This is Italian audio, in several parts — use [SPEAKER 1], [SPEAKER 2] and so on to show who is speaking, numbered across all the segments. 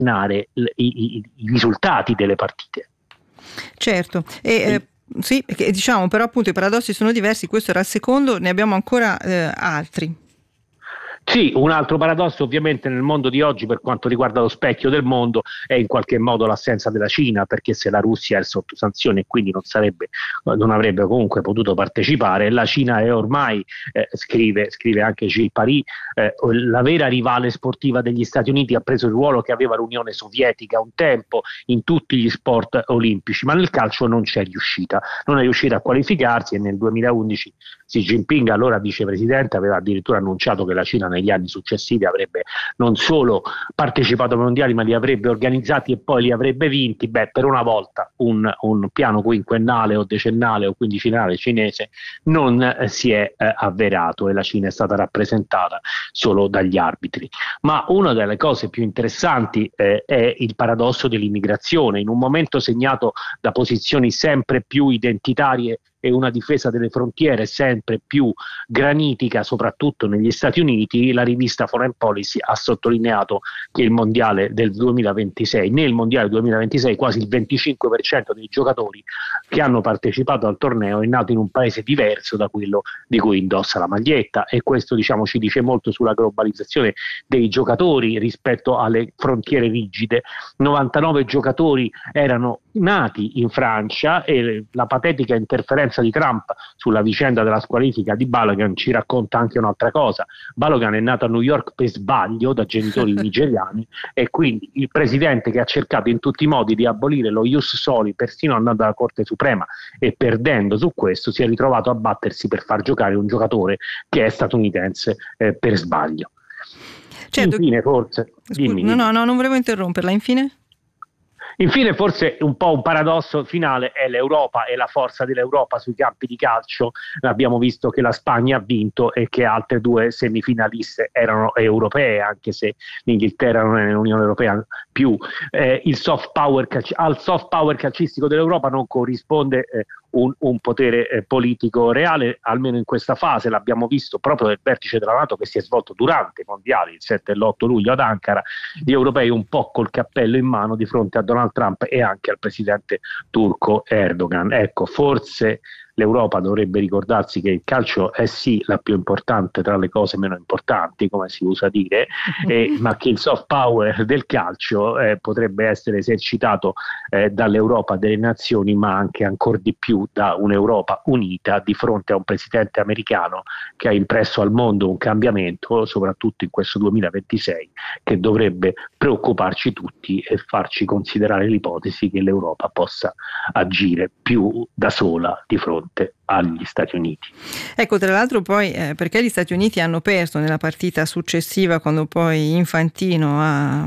[SPEAKER 1] i risultati delle partite.
[SPEAKER 2] Certo, sì, diciamo, però appunto i paradossi sono diversi, questo era il secondo, ne abbiamo ancora altri.
[SPEAKER 1] Sì, un altro paradosso ovviamente nel mondo di oggi per quanto riguarda lo specchio del mondo è in qualche modo l'assenza della Cina, perché se la Russia è sotto sanzioni e quindi non avrebbe comunque potuto partecipare, la Cina è ormai, scrive anche Gilles Paris, la vera rivale sportiva degli Stati Uniti, ha preso il ruolo che aveva l'Unione Sovietica un tempo in tutti gli sport olimpici, ma nel calcio non è riuscita a qualificarsi, e nel 2011 Xi Jinping, allora vicepresidente, aveva addirittura annunciato che la Cina negli anni successivi avrebbe non solo partecipato ai mondiali ma li avrebbe organizzati e poi li avrebbe vinti. Per una volta un piano quinquennale o decennale o quindicinale cinese non si è avverato e la Cina è stata rappresentata solo dagli arbitri. Ma una delle cose più interessanti è il paradosso dell'immigrazione, in un momento segnato da posizioni sempre più identitarie e una difesa delle frontiere sempre più granitica, soprattutto negli Stati Uniti. La rivista Foreign Policy ha sottolineato che nel mondiale 2026 quasi il 25% dei giocatori che hanno partecipato al torneo è nato in un paese diverso da quello di cui indossa la maglietta, e questo ci dice molto sulla globalizzazione dei giocatori rispetto alle frontiere rigide. 99 giocatori erano nati in Francia, e la patetica interferenza di Trump sulla vicenda della squalifica di Balogun ci racconta anche un'altra cosa. Balogun è nato a New York per sbaglio da genitori nigeriani, e quindi il presidente, che ha cercato in tutti i modi di abolire lo ius soli, persino andando alla Corte Suprema e perdendo su questo, si è ritrovato a battersi per far giocare un giocatore che è statunitense per sbaglio.
[SPEAKER 2] Certo.
[SPEAKER 1] Infine forse dimmi.
[SPEAKER 2] No, non volevo interromperla.
[SPEAKER 1] Infine, forse un po' un paradosso finale è l'Europa e la forza dell'Europa sui campi di calcio. Abbiamo visto che la Spagna ha vinto e che altre due semifinaliste erano europee, anche se l'Inghilterra non è nell'Unione Europea più. Al soft power calcistico dell'Europa non corrisponde un potere politico reale, almeno in questa fase. L'abbiamo visto proprio nel vertice della NATO che si è svolto durante i mondiali, il 7 e l'8 luglio ad Ankara, gli europei un po' col cappello in mano di fronte a Donald Trump e anche al presidente turco Erdogan. Ecco, forse l'Europa dovrebbe ricordarsi che il calcio è sì la più importante tra le cose meno importanti, come si usa dire, ma che il soft power del calcio potrebbe essere esercitato dall'Europa delle nazioni, ma anche ancora di più da un'Europa unita di fronte a un presidente americano che ha impresso al mondo un cambiamento, soprattutto in questo 2026, che dovrebbe preoccuparci tutti e farci considerare l'ipotesi che l'Europa possa agire più da sola di fronte agli Stati Uniti.
[SPEAKER 2] Ecco, tra l'altro poi perché gli Stati Uniti hanno perso nella partita successiva, quando poi Infantino ha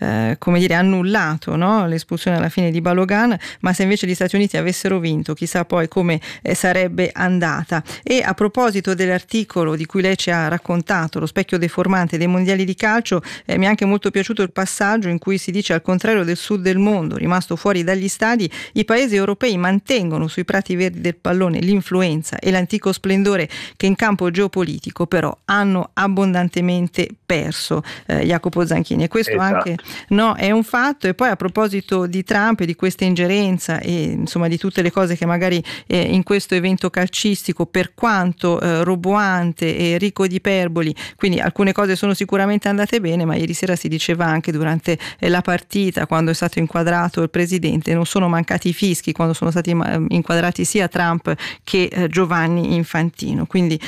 [SPEAKER 2] annullato, no, l'espulsione alla fine di Balogun, ma se invece gli Stati Uniti avessero vinto, chissà poi come sarebbe andata. E a proposito dell'articolo di cui lei ci ha raccontato, lo specchio deformante dei mondiali di calcio, mi è anche molto piaciuto il passaggio in cui si dice: al contrario del sud del mondo, rimasto fuori dagli stadi, i paesi europei mantengono sui prati verdi del pallone l'influenza e l'antico splendore che in campo geopolitico però hanno abbondantemente perso. Jacopo Zanchini, e questo anche è un fatto. E poi a proposito di Trump e di questa ingerenza e insomma di tutte le cose che magari in questo evento calcistico, per quanto roboante e ricco di iperboli, quindi alcune cose sono sicuramente andate bene, ma ieri sera si diceva anche durante la partita, quando è stato inquadrato il presidente, non sono mancati i fischi quando sono stati inquadrati sia Trump che Giovanni Infantino. Quindi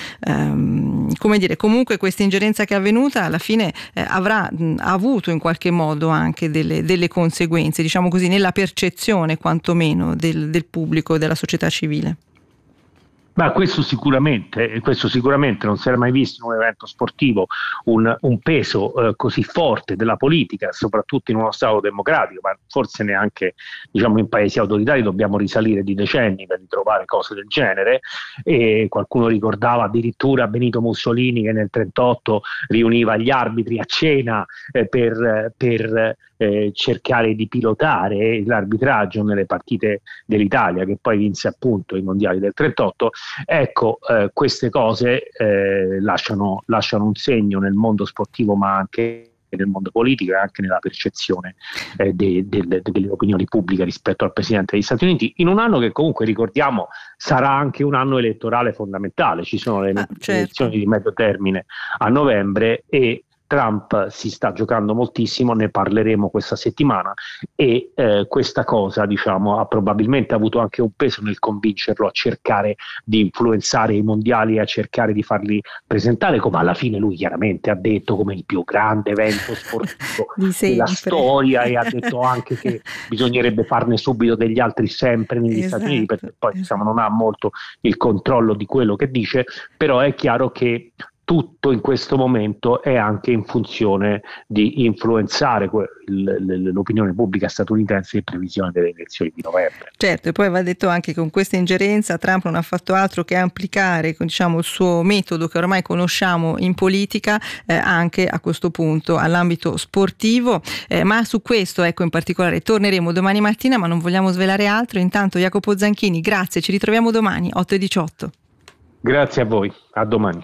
[SPEAKER 2] comunque questa ingerenza che è avvenuta alla fine avrà avuto in qualche modo anche delle conseguenze, diciamo così, nella percezione quantomeno del pubblico e della società civile.
[SPEAKER 1] Ma questo sicuramente non si era mai visto in un evento sportivo un peso così forte della politica, soprattutto in uno Stato democratico, ma forse neanche in paesi autoritari dobbiamo risalire di decenni per ritrovare cose del genere. E qualcuno ricordava addirittura Benito Mussolini che nel 1938 riuniva gli arbitri a cena per cercare di pilotare l'arbitraggio nelle partite dell'Italia, che poi vinse appunto i mondiali del 1938. Ecco, queste cose lasciano un segno nel mondo sportivo, ma anche nel mondo politico e anche nella percezione delle opinioni pubbliche rispetto al Presidente degli Stati Uniti, in un anno che comunque, ricordiamo, sarà anche un anno elettorale fondamentale. Ci sono le elezioni di medio termine a novembre e Trump si sta giocando moltissimo, ne parleremo questa settimana, e questa cosa, diciamo, ha probabilmente avuto anche un peso nel convincerlo a cercare di influenzare i mondiali e a cercare di farli presentare, come alla fine lui chiaramente ha detto, come il più grande evento sportivo della storia, e ha detto anche che bisognerebbe farne subito degli altri sempre negli Stati Uniti, perché poi diciamo, non ha molto il controllo di quello che dice, però è chiaro che tutto in questo momento è anche in funzione di influenzare l'opinione pubblica statunitense in previsione delle elezioni di novembre.
[SPEAKER 2] Certo, e poi va detto anche che con questa ingerenza Trump non ha fatto altro che applicare, diciamo, il suo metodo che ormai conosciamo in politica anche a questo punto all'ambito sportivo, ma su questo, ecco, in particolare torneremo domani mattina, ma non vogliamo svelare altro. Intanto Jacopo Zanchini, grazie, ci ritroviamo domani 8:18.
[SPEAKER 1] Grazie a voi, a domani.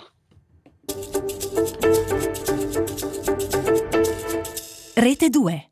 [SPEAKER 3] Rete 2.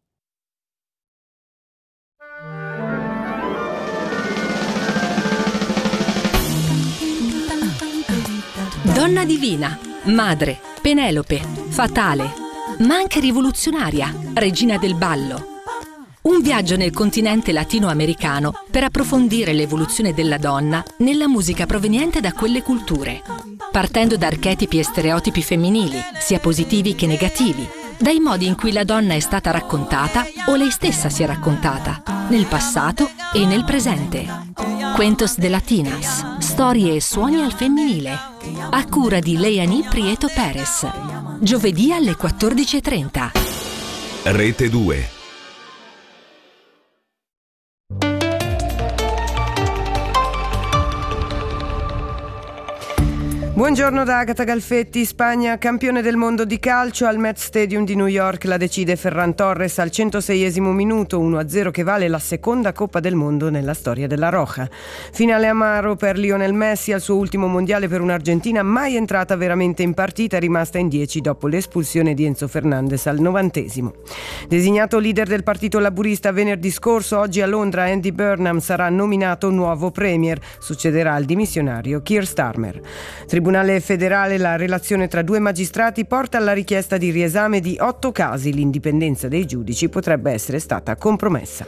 [SPEAKER 3] Donna divina, madre, Penelope, fatale, ma anche rivoluzionaria, regina del ballo. Un viaggio nel continente latinoamericano per approfondire l'evoluzione della donna nella musica proveniente da quelle culture, partendo da archetipi e stereotipi femminili, sia positivi che negativi, dai modi in cui la donna è stata raccontata o lei stessa si è raccontata, nel passato e nel presente. Cuentos de Latinas, storie e suoni al femminile, a cura di Leani Prieto Perez, giovedì alle 14:30.
[SPEAKER 4] Rete 2.
[SPEAKER 5] Buongiorno da Agata Galfetti. Spagna campione del mondo di calcio. Al Met Stadium di New York la decide Ferran Torres al 106esimo minuto, 1-0, che vale la seconda Coppa del Mondo nella storia della Roja. Finale amaro per Lionel Messi al suo ultimo mondiale per un'Argentina mai entrata veramente in partita, rimasta in 10 dopo l'espulsione di Enzo Fernandez al 90esimo. Designato leader del Partito Laburista venerdì scorso, oggi a Londra Andy Burnham sarà nominato nuovo premier, succederà al dimissionario Keir Starmer. Tribunale federale, la relazione tra due magistrati porta alla richiesta di riesame di 8 casi. L'indipendenza dei giudici potrebbe essere stata compromessa.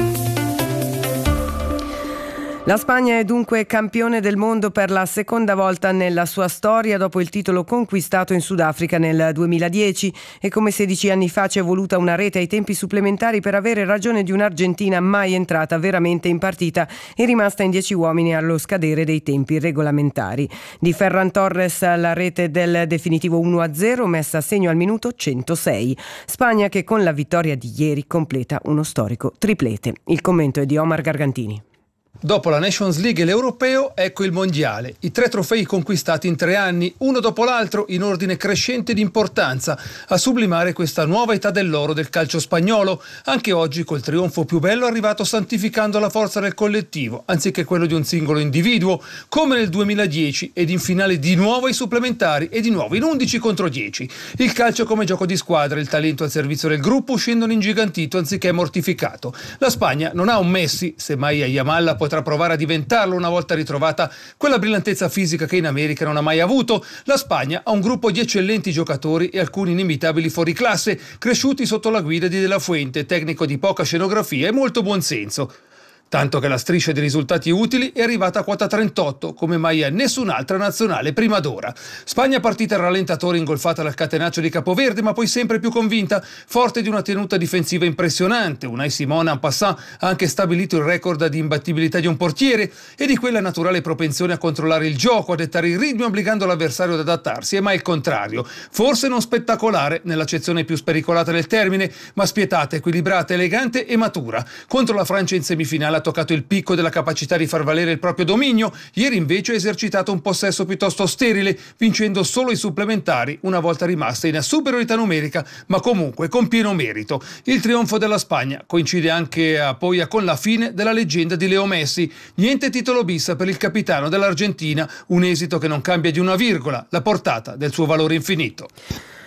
[SPEAKER 5] La Spagna è dunque campione del mondo per la seconda volta nella sua storia dopo il titolo conquistato in Sudafrica nel 2010, e come 16 anni fa ci è voluta una rete ai tempi supplementari per avere ragione di un'Argentina mai entrata veramente in partita e rimasta in 10 uomini allo scadere dei tempi regolamentari. Di Ferran Torres la rete del definitivo 1-0 messa a segno al minuto 106. Spagna che con la vittoria di ieri completa uno storico triplete. Il commento è di Omar Gargantini.
[SPEAKER 6] Dopo la Nations League e l'Europeo, ecco il Mondiale. I 3 trofei conquistati in 3 anni, uno dopo l'altro, in ordine crescente di importanza, a sublimare questa nuova età dell'oro del calcio spagnolo, anche oggi col trionfo più bello arrivato santificando la forza del collettivo, anziché quello di un singolo individuo, come nel 2010, ed in finale di nuovo ai supplementari e di nuovo in 11 contro 10. Il calcio come gioco di squadra, il talento al servizio del gruppo uscendo ingigantito anziché mortificato. La Spagna non ha un Messi, semmai a Yamal potrà provare a diventarlo una volta ritrovata quella brillantezza fisica che in America non ha mai avuto. La Spagna ha un gruppo di eccellenti giocatori e alcuni inimitabili fuoriclasse, cresciuti sotto la guida di De La Fuente, tecnico di poca scenografia e molto buonsenso. Tanto che la striscia di risultati utili è arrivata a quota 38, come mai a nessun'altra nazionale prima d'ora. Spagna partita al rallentatore ingolfata dal catenaccio di Capoverde, ma poi sempre più convinta, forte di una tenuta difensiva impressionante. Unai Simon en passant ha anche stabilito il record di imbattibilità di un portiere e di quella naturale propensione a controllare il gioco, a dettare il ritmo obbligando l'avversario ad adattarsi, e mai il contrario. Forse non spettacolare, nell'accezione più spericolata del termine, ma spietata, equilibrata, elegante e matura. Contro la Francia in semifinale ha toccato il picco della capacità di far valere il proprio dominio. Ieri invece ha esercitato un possesso piuttosto sterile, vincendo solo i supplementari, una volta rimasta in superiorità numerica, ma comunque con pieno merito. Il trionfo della Spagna coincide anche poi con la fine della leggenda di Leo Messi. Niente titolo bis per il capitano dell'Argentina, un esito che non cambia di una virgola la portata del suo valore infinito.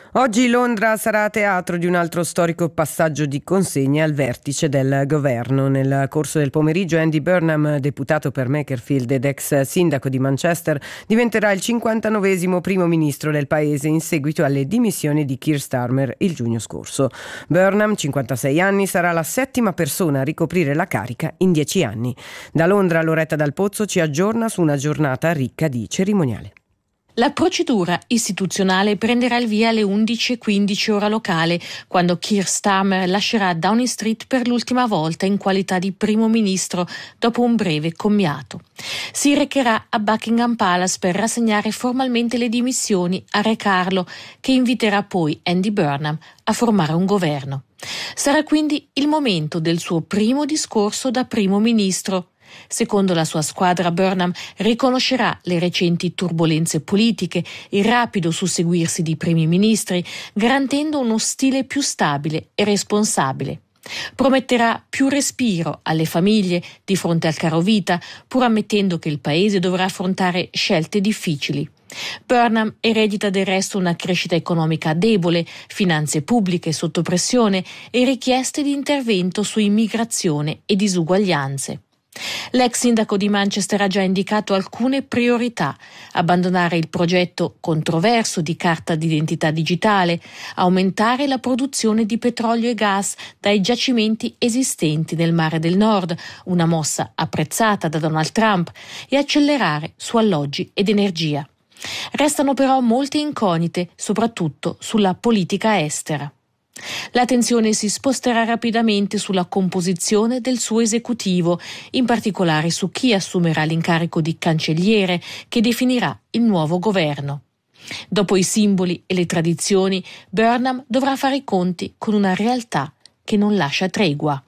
[SPEAKER 5] Oggi Londra sarà teatro di un altro storico passaggio di consegne al vertice del governo. Nel corso del pomeriggio Andy Burnham, deputato per Makerfield ed ex sindaco di Manchester, diventerà il 59esimo primo ministro del paese in seguito alle dimissioni di Keir Starmer il giugno scorso. Burnham, 56 anni, sarà la 7ª persona a ricoprire la carica in 10 anni. Da Londra Loretta Dal Pozzo ci aggiorna su una giornata ricca di cerimoniale.
[SPEAKER 7] La procedura istituzionale prenderà il via alle 11:15 ora locale, quando Keir Starmer lascerà Downing Street per l'ultima volta in qualità di primo ministro dopo un breve commiato. Si recherà a Buckingham Palace per rassegnare formalmente le dimissioni a Re Carlo, che inviterà poi Andy Burnham a formare un governo. Sarà quindi il momento del suo primo discorso da primo ministro. Secondo la sua squadra, Burnham riconoscerà le recenti turbolenze politiche, il rapido susseguirsi di primi ministri, garantendo uno stile più stabile e responsabile. Prometterà più respiro alle famiglie di fronte al caro vita, pur ammettendo che il paese dovrà affrontare scelte difficili. Burnham eredita del resto una crescita economica debole, finanze pubbliche sotto pressione e richieste di intervento su immigrazione e disuguaglianze. L'ex sindaco di Manchester ha già indicato alcune priorità: abbandonare il progetto controverso di carta d'identità digitale, aumentare la produzione di petrolio e gas dai giacimenti esistenti nel Mare del Nord, una mossa apprezzata da Donald Trump, e accelerare su alloggi ed energia. Restano però molte incognite, soprattutto sulla politica estera. L'attenzione si sposterà rapidamente sulla composizione del suo esecutivo, in particolare su chi assumerà l'incarico di cancelliere che definirà il nuovo governo. Dopo i simboli e le tradizioni, Burnham dovrà fare i conti con una realtà che non lascia tregua.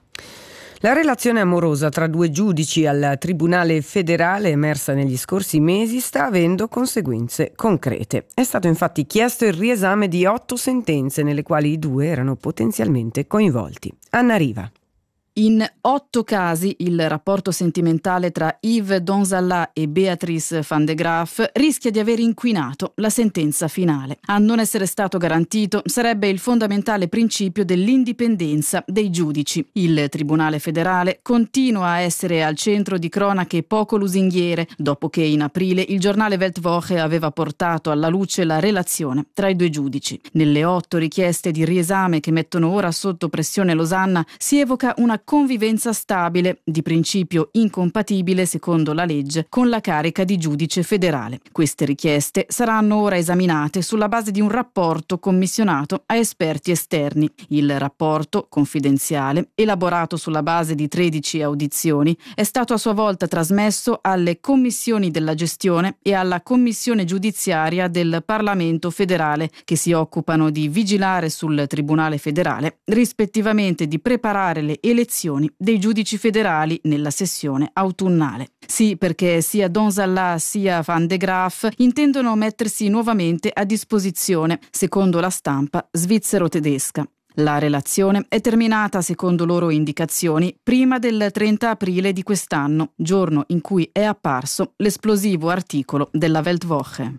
[SPEAKER 5] La relazione amorosa tra due giudici al Tribunale federale, emersa negli scorsi mesi, sta avendo conseguenze concrete. È stato infatti chiesto il riesame di 8 sentenze nelle quali i due erano potenzialmente coinvolti. Anna Riva.
[SPEAKER 8] In 8 casi il rapporto sentimentale tra Yves Donzalà e Beatrice Van de Graaf rischia di aver inquinato la sentenza finale. A non essere stato garantito sarebbe il fondamentale principio dell'indipendenza dei giudici. Il Tribunale federale continua a essere al centro di cronache poco lusinghiere, dopo che in aprile il giornale Weltwoche aveva portato alla luce la relazione tra i due giudici. Nelle 8 richieste di riesame che mettono ora sotto pressione Losanna si evoca una convivenza stabile, di principio incompatibile secondo la legge con la carica di giudice federale. Queste richieste saranno ora esaminate sulla base di un rapporto commissionato a esperti esterni. Il rapporto, confidenziale, elaborato sulla base di 13 audizioni, è stato a sua volta trasmesso alle commissioni della gestione e alla commissione giudiziaria del Parlamento federale, che si occupano di vigilare sul Tribunale federale, rispettivamente di preparare le elezioni dei giudici federali nella sessione autunnale. Sì, perché sia Donzalà sia Van de Graaf intendono mettersi nuovamente a disposizione, secondo la stampa svizzero-tedesca. La relazione è terminata, secondo loro indicazioni, prima del 30 aprile di quest'anno, giorno in cui è apparso l'esplosivo articolo della Weltwoche.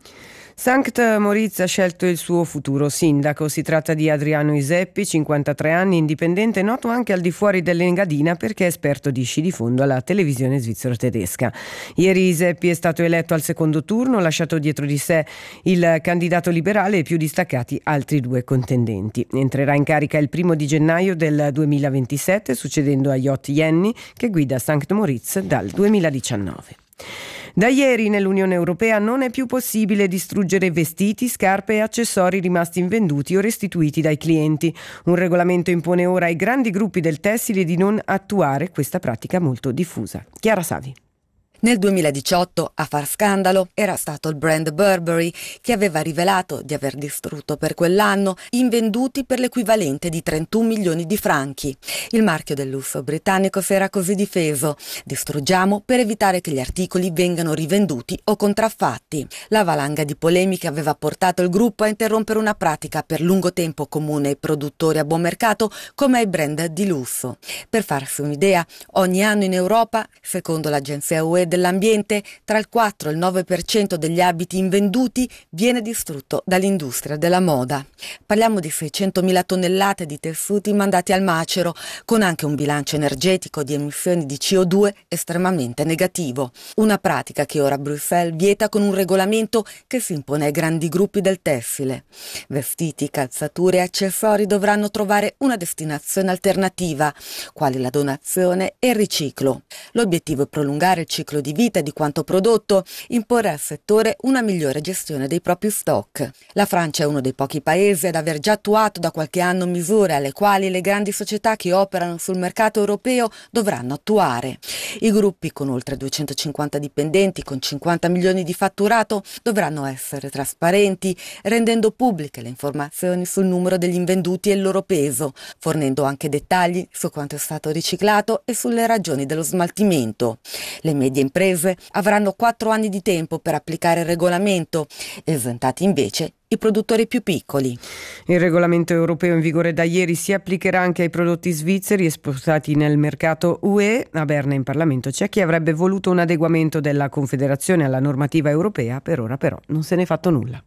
[SPEAKER 5] St. Moritz ha scelto il suo futuro sindaco. Si tratta di Adriano Iseppi, 53 anni, indipendente, noto anche al di fuori dell'Engadina perché è esperto di sci di fondo alla televisione svizzero-tedesca. Ieri Iseppi è stato eletto al secondo turno, lasciato dietro di sé il candidato liberale e più distaccati altri 2 contendenti. Entrerà in carica il 1 di gennaio del 2027, succedendo a Jott Jenny, che guida St. Moritz dal 2019. Da ieri nell'Unione Europea non è più possibile distruggere vestiti, scarpe e accessori rimasti invenduti o restituiti dai clienti. Un regolamento impone ora ai grandi gruppi del tessile di non attuare questa pratica molto diffusa. Chiara Savi.
[SPEAKER 9] Nel 2018 a far scandalo era stato il brand Burberry, che aveva rivelato di aver distrutto per quell'anno invenduti per l'equivalente di 31 milioni di franchi. Il marchio del lusso britannico si era così difeso: distruggiamo per evitare che gli articoli vengano rivenduti o contraffatti. La valanga di polemiche aveva portato il gruppo a interrompere una pratica per lungo tempo comune ai produttori a buon mercato come ai brand di lusso. Per farsi un'idea, ogni anno in Europa, secondo l'agenzia UE dell'ambiente, tra il 4 e il 9% degli abiti invenduti viene distrutto dall'industria della moda. Parliamo di 600.000 tonnellate di tessuti mandati al macero, con anche un bilancio energetico di emissioni di CO2 estremamente negativo. Una pratica che ora Bruxelles vieta con un regolamento che si impone ai grandi gruppi del tessile. Vestiti, calzature e accessori dovranno trovare una destinazione alternativa, quali la donazione e il riciclo. L'obiettivo è prolungare il ciclo di vita di quanto prodotto, imporre al settore una migliore gestione dei propri stock. La Francia è uno dei pochi paesi ad aver già attuato da qualche anno misure alle quali le grandi società che operano sul mercato europeo dovranno attuare. I gruppi con oltre 250 dipendenti con 50 milioni di fatturato dovranno essere trasparenti, rendendo pubbliche le informazioni sul numero degli invenduti e il loro peso, fornendo anche dettagli su quanto è stato riciclato e sulle ragioni dello smaltimento. Le medie imprese avranno 4 anni di tempo per applicare il regolamento, esentati invece i produttori più piccoli.
[SPEAKER 5] Il regolamento europeo in vigore da ieri si applicherà anche ai prodotti svizzeri esportati nel mercato UE. A Berna in Parlamento c'è chi avrebbe voluto un adeguamento della Confederazione alla normativa europea, per ora però non se n'è fatto nulla.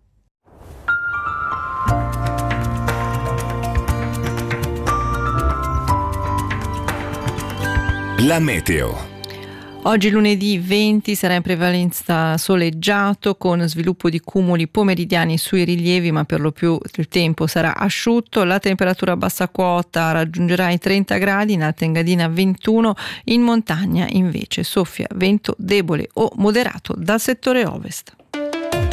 [SPEAKER 4] La meteo.
[SPEAKER 2] Oggi lunedì 20 sarà in prevalenza soleggiato con sviluppo di cumuli pomeridiani sui rilievi, ma per lo più il tempo sarà asciutto. La temperatura a bassa quota raggiungerà i 30 gradi, in Alta Engadina 21, in montagna invece soffia vento debole o moderato dal settore ovest.